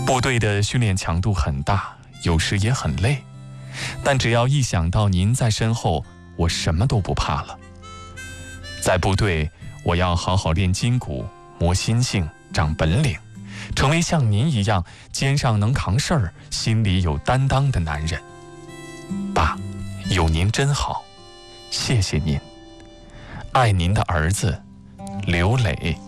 部队的训练强度很大，有时也很累，但只要一想到您在身后，我什么都不怕了。在部队，我要好好练筋骨，磨心性，长本领，成为像您一样肩上能扛事儿、心里有担当的男人。爸，有您真好，谢谢您。爱您的儿子，刘磊。